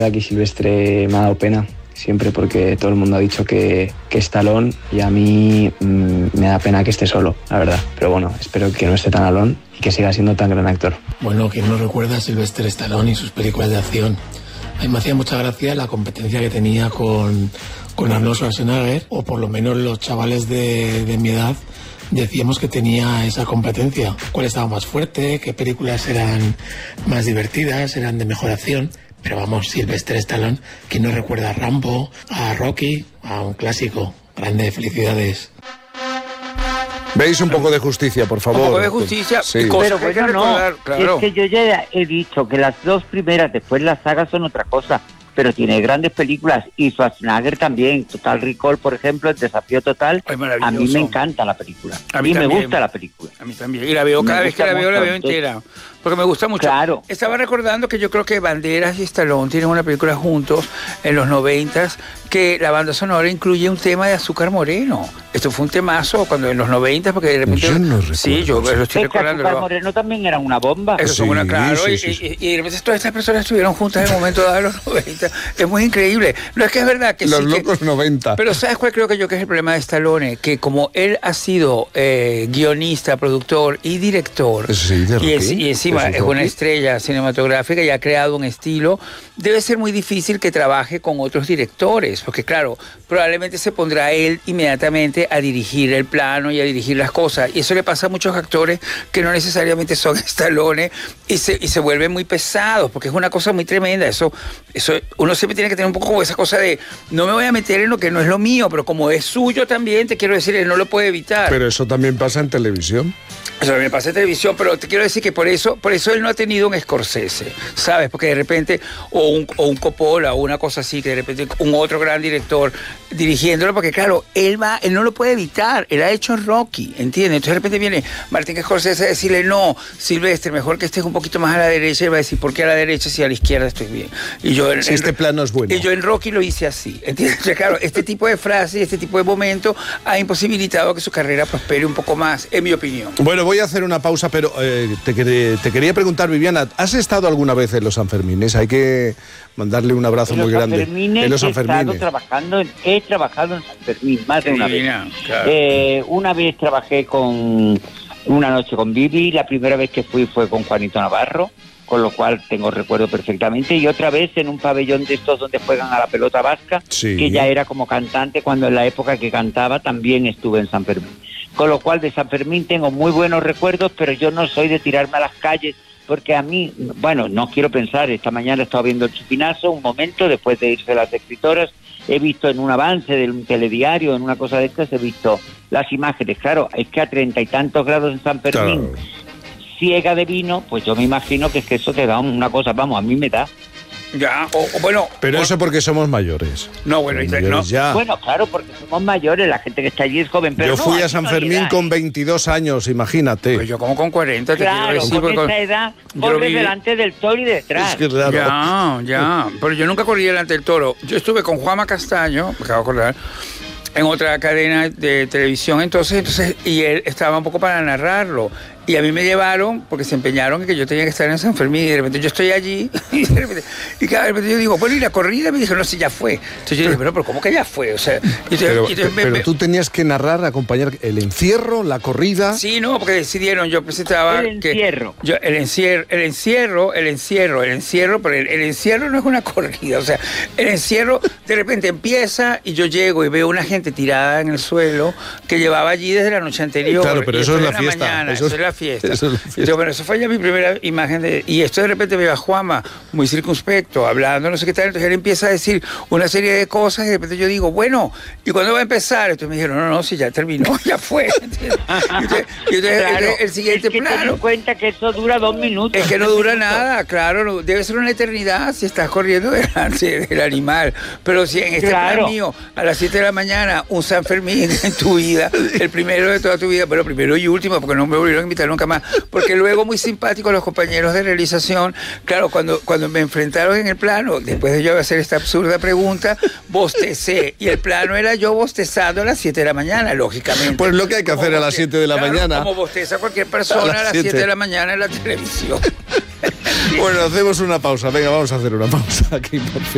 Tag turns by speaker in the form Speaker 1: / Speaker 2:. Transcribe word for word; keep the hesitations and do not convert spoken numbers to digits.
Speaker 1: Aquí Silvestre me ha dado pena, siempre, porque todo el mundo ha dicho que, que es Stallone, y a mí mmm, me da pena que esté solo, la verdad. Pero bueno, espero que no esté tan alón y que siga siendo tan gran actor.
Speaker 2: Bueno, ¿quién no recuerda a Silvestre Stallone y sus películas de acción? A mí me hacía mucha gracia la competencia que tenía con, con Arnold Schwarzenegger, o por lo menos los chavales de, de mi edad decíamos que tenía esa competencia. ¿Cuál estaba más fuerte? ¿Qué películas eran más divertidas? ¿Eran de mejor acción? Pero vamos, Silvestre Stallone, ¿quién no recuerda a Rambo, a Rocky, a un clásico? Grande, felicidades.
Speaker 3: ¿Veis un poco de justicia, por favor?
Speaker 4: Un poco de justicia.
Speaker 3: Sí.
Speaker 4: Y cosas
Speaker 5: Pero
Speaker 4: que hay que
Speaker 5: bueno, no,
Speaker 4: recordar, claro.
Speaker 5: es que yo ya he dicho que las dos primeras, después las sagas son otra cosa, pero tiene grandes películas, y Schwarzenegger también, Total Recall, por ejemplo, El Desafío Total.
Speaker 4: Ay,
Speaker 5: a mí me encanta la película,
Speaker 4: a mí
Speaker 5: y
Speaker 4: también.
Speaker 5: me gusta la película.
Speaker 4: A mí también, y la veo, cada
Speaker 5: Me
Speaker 4: vez que
Speaker 5: gusta
Speaker 4: la veo,
Speaker 5: mucho,
Speaker 4: la veo
Speaker 5: entonces,
Speaker 4: entera, porque me gusta mucho.
Speaker 5: Claro.
Speaker 4: Estaba recordando que yo creo que Banderas y Stallone tienen una película juntos en los noventas, que la banda sonora incluye un tema de Azúcar Moreno. Esto fue un temazo cuando en los noventas, porque de repente...
Speaker 3: Yo no recuerdo.
Speaker 4: Sí, yo lo estoy
Speaker 5: Es que
Speaker 4: recordando.
Speaker 5: Azúcar Moreno también era una bomba.
Speaker 4: Eso son
Speaker 3: Sí,
Speaker 4: una, claro,
Speaker 3: sí,
Speaker 4: y,
Speaker 3: sí, sí.
Speaker 4: y, y de repente todas estas personas estuvieron juntas en el momento dado de los noventa. Es muy increíble. No, es que es verdad que
Speaker 3: Los
Speaker 4: sí.
Speaker 3: locos
Speaker 4: que,
Speaker 3: noventa.
Speaker 4: Pero ¿sabes cuál creo que yo que es el problema de Stallone? Que como él ha sido eh, guionista, productor y director,
Speaker 3: Eso sí, de
Speaker 4: y,
Speaker 3: Rocky.
Speaker 4: es- y encima
Speaker 3: Eso
Speaker 4: es una
Speaker 3: Rocky.
Speaker 4: estrella cinematográfica y ha creado un estilo, debe ser muy difícil que trabaje con otros directores, porque claro, probablemente se pondrá él inmediatamente a dirigir el plano y a dirigir las cosas, y eso le pasa a muchos actores que no necesariamente son Stallone, y se, y se vuelven muy pesados, porque es una cosa muy tremenda. Eso, eso uno siempre tiene que tener un poco como esa cosa de no me voy a meter en lo que no es lo mío, pero como es suyo también, te quiero decir, él no lo puede evitar.
Speaker 3: Pero eso también pasa en televisión.
Speaker 4: Eso me pasa en televisión, pero te quiero decir que por eso, por eso él no ha tenido un Scorsese, ¿sabes? Porque de repente, o un, o un Coppola, o una cosa así, que de repente un otro gran director dirigiéndolo, porque claro, él va, él no lo puede evitar, él ha hecho Rocky, ¿entiendes? Entonces de repente viene Martín Scorsese a decirle, no, Silvestre, mejor que estés un poquito más a la derecha, y va a decir, ¿por qué a la derecha si a la izquierda estoy bien? Y yo en,
Speaker 3: Si este plano es bueno.
Speaker 4: Y yo en Rocky lo hice así, ¿entiendes? Entonces, claro, este tipo de frases, este tipo de momentos ha imposibilitado que su carrera prospere un poco más, en mi opinión.
Speaker 3: Bueno, voy a hacer una pausa, pero eh, te, quer- te quería preguntar, Viviana, ¿has estado alguna vez en los Sanfermines? Hay que mandarle un abrazo
Speaker 5: En
Speaker 3: muy
Speaker 5: los
Speaker 3: grande.
Speaker 5: Sanfermines
Speaker 3: En los
Speaker 5: he estado
Speaker 3: Sanfermines.
Speaker 5: trabajando, en- he trabajado en San Fermín más de una vez.
Speaker 4: Divina, claro.
Speaker 5: Eh, una vez trabajé con una noche con Vivi, la primera vez que fui fue con Juanito Navarro, con lo cual tengo recuerdo perfectamente, y otra vez en un pabellón de estos donde juegan a la pelota vasca,
Speaker 3: Sí.
Speaker 5: que ya era como cantante, cuando en la época que cantaba también estuve en San Fermín. Con lo cual de San Fermín tengo muy buenos recuerdos, pero yo no soy de tirarme a las calles, porque a mí, bueno, no quiero pensar, esta mañana he estado viendo el Chupinazo, un momento después de irse las escritoras, he visto en un avance de un telediario, en una cosa de estas, he visto las imágenes. Claro, es que a treinta y tantos grados en San Fermín,
Speaker 3: Claro.
Speaker 5: ciega de vino, pues yo me imagino que es que eso te da una cosa, vamos, a mí me da.
Speaker 4: Ya, o, o bueno...
Speaker 3: Pero
Speaker 4: o-
Speaker 3: eso porque somos mayores.
Speaker 4: No, bueno, y te-
Speaker 3: Mayores
Speaker 4: no.
Speaker 3: ya.
Speaker 5: Bueno, claro, porque somos mayores, la gente que está allí es joven, pero
Speaker 3: Yo
Speaker 5: no,
Speaker 3: fui
Speaker 5: aquí
Speaker 3: a San
Speaker 5: no hay
Speaker 3: Fermín
Speaker 5: edad,
Speaker 3: con
Speaker 5: ¿eh?
Speaker 3: veintidós años, imagínate.
Speaker 4: Pues yo como con cuarenta, te
Speaker 5: Claro,
Speaker 4: quiero decir.
Speaker 5: con
Speaker 4: porque
Speaker 5: esa edad
Speaker 4: yo
Speaker 5: corres
Speaker 4: viví-
Speaker 5: delante del toro y detrás.
Speaker 3: Es que claro.
Speaker 4: Ya, ya. Pero yo nunca corrí delante del toro. Yo estuve con Juanma Castaño, me acabo de acordar, en otra cadena de televisión, entonces, entonces, y él estaba un poco para narrarlo. Y a mí me llevaron, porque se empeñaron en que yo tenía que estar en San Fermín, y de repente yo estoy allí, y de repente, y cada- de repente yo digo, bueno, ¿y la corrida? Me dijeron, no, sí, ya fue. Entonces yo dije, pero, pero ¿cómo que ya fue? O sea, y entonces-
Speaker 3: Pero,
Speaker 4: y entonces me-
Speaker 3: pero
Speaker 4: me-
Speaker 3: tú tenías que narrar, acompañar el encierro, la corrida.
Speaker 4: Sí, no, porque decidieron, yo presentaba
Speaker 5: El encierro.
Speaker 4: que yo, el encierro, el encierro, el encierro, el encierro, pero el, el encierro no es una corrida, o sea, el encierro de repente empieza y yo llego y veo una gente tirada en el suelo que llevaba allí desde la noche anterior.
Speaker 3: Claro, pero
Speaker 4: y
Speaker 3: eso es
Speaker 4: estoy
Speaker 3: la
Speaker 4: en
Speaker 3: fiesta,
Speaker 4: mañana,
Speaker 3: eso
Speaker 4: eso,
Speaker 3: es-
Speaker 4: es la fiesta.
Speaker 3: eso es la fiesta.
Speaker 4: Entonces, bueno, eso fue ya mi primera imagen de, y esto de repente veo a Juanma muy circunspecto, hablando, no sé qué tal, entonces él empieza a decir una serie de cosas y de repente yo digo, bueno, ¿y cuándo va a empezar? Entonces me dijeron, no, no, si ya terminó, ya fue. ¿Entiendes? Y entonces, y entonces
Speaker 5: Claro,
Speaker 4: el, el siguiente
Speaker 5: es que ten
Speaker 4: plano.
Speaker 5: en cuenta que eso dura dos minutos.
Speaker 4: Es que no
Speaker 5: tres
Speaker 4: dura
Speaker 5: minutos.
Speaker 4: nada, claro, no- debe ser una eternidad si estás corriendo delante del animal. Pero si en este
Speaker 5: Claro.
Speaker 4: plan mío, a las siete de la mañana, un San Fermín en tu vida, el primero de toda tu vida, pero primero y último, porque no me volvieron a invitar nunca más. Porque luego, muy simpáticos los compañeros de realización, claro, cuando, cuando me enfrentaron en el plano, después de yo hacer esta absurda pregunta, bostecé. Y el plano era yo bostezando a las siete de la mañana, lógicamente.
Speaker 3: Pues lo que hay que
Speaker 4: Como
Speaker 3: hacer a las
Speaker 4: boste-
Speaker 3: siete de la
Speaker 4: claro,
Speaker 3: mañana.
Speaker 4: Como bosteza cualquier persona
Speaker 3: A
Speaker 4: a
Speaker 3: las
Speaker 4: las
Speaker 3: siete.
Speaker 4: siete de la mañana en la televisión.
Speaker 3: Bueno, hacemos una pausa. Venga, vamos a hacer una pausa aquí por fin.